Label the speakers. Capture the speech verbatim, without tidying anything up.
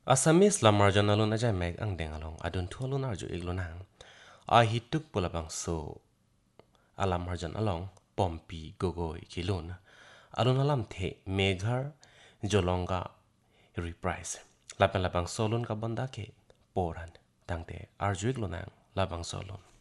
Speaker 1: Assamese lamarjan alun ajay meg ang deng along adun thu alun arju iglunang. A hituk pulabang so alamarjan along pompi gogoi kilun. Alun alam the meghar jolonga reprise. Lapang lapang solun ka banda ke poran. Tangte arju iglunang labang solun.